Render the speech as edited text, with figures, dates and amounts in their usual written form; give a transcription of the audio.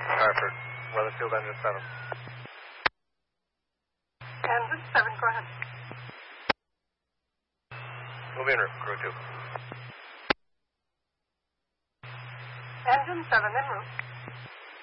Hartford, Weatherfield, engine 7. Engine 7, go ahead. Moving route, crew 2. Engine 7, en route.